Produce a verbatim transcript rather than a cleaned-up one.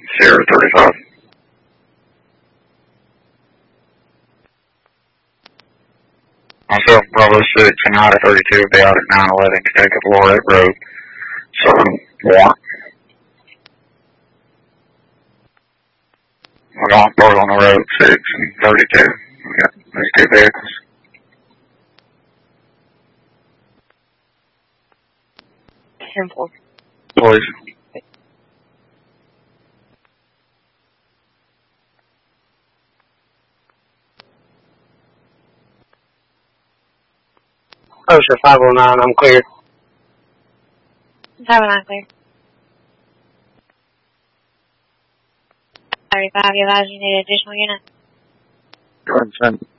Sierra thirty-five. Myself, Bravo six, and I thirty-two will be out at nine eleven Connecticut Lorette Road. Southern Warrant. We're going to park on the road, six and thirty-two. We got these two vehicles. Simple. Please. Oh, sure, five oh nine, I'm clear. five oh nine, clear. thirty-five, you advise you need additional unit? Go ahead and send.